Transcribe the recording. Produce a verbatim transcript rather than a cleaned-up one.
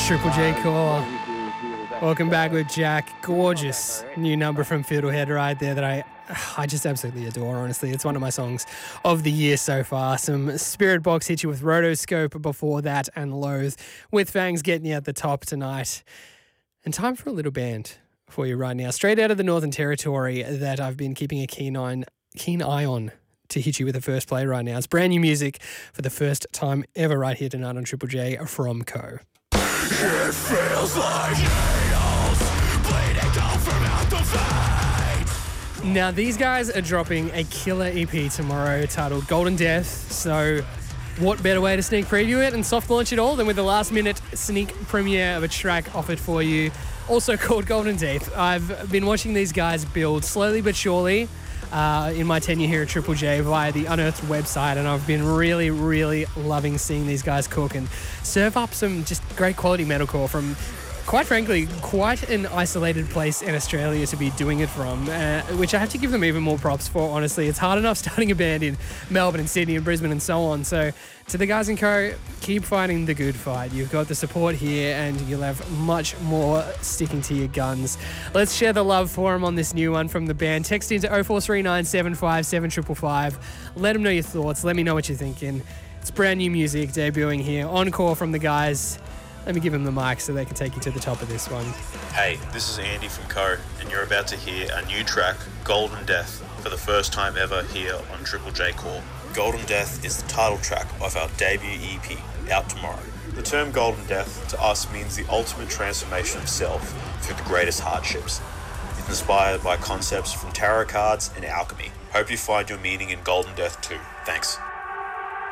Triple J Core. Welcome back with Jack. Gorgeous new number from Fiddlehead right there that I I just absolutely adore, honestly. It's one of my songs of the year so far. Some Spirit Box hit you with Rotoscope before that, and Loathe with Fangs getting you at the top tonight. And time for a little band for you right now. Straight out of the Northern Territory that I've been keeping a keen on, keen eye on to hit you with the first play right now. It's brand new music for the first time ever right here tonight on Triple J from Co. It feels like needles bleeding down from out the veins. Now, these guys are dropping a killer E P tomorrow titled Golden Death, so what better way to sneak preview it and soft launch it all than with the last minute sneak premiere of a track offered for you, also called Golden Death. I've been watching these guys build slowly but surely uh, in my tenure here at Triple J via the Unearthed website, and I've been really, really loving seeing these guys cook and serve up some just great quality metalcore from, quite frankly, quite an isolated place in Australia to be doing it from, uh, which I have to give them even more props for, honestly. It's hard enough starting a band in Melbourne and Sydney and Brisbane and so on. So to the guys in Co, keep fighting the good fight. You've got the support here and you'll have much more sticking to your guns. Let's share the love for them on this new one from the band. Text into oh four three nine seven five seven five five five. Let them know your thoughts. Let me know what you're thinking. It's brand new music debuting here. Encore from the guys. Let me give them the mic so they can take you to the top of this one. Hey, this is Andy from Co, and you're about to hear a new track, Golden Death, for the first time ever here on Triple J Core. Golden Death is the title track of our debut E P, out tomorrow. The term Golden Death to us means the ultimate transformation of self through the greatest hardships. It's inspired by concepts from tarot cards and alchemy. Hope you find your meaning in Golden Death too. Thanks.